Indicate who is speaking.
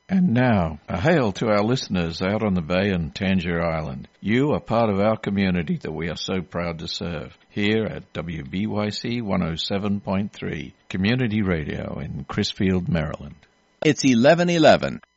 Speaker 1: And now, a hail to our listeners out on the bay and Tangier Island. You are part of our community that we are so proud to serve. Here at WBYC 107.3, Community Radio in Crisfield, Maryland.
Speaker 2: It's 11:11.